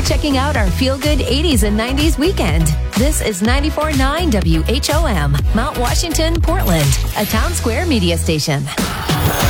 for checking out our feel-good 80s and 90s weekend. This is 94.9 WHOM, Mount Washington, Portland, a Town Square media station.